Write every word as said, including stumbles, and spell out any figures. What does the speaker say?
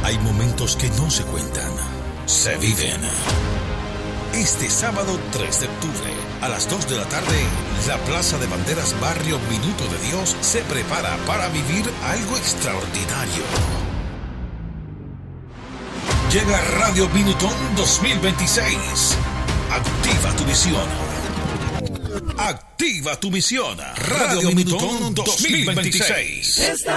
Hay momentos que no se cuentan, se viven. Este sábado tres de octubre, a las dos de la tarde, la Plaza de Banderas Barrio Minuto de Dios se prepara para vivir algo extraordinario. Llega Radio Minutón dos mil veintiséis. Activa tu visión. Activa tu misión. Radio Minutón dos mil veintiséis.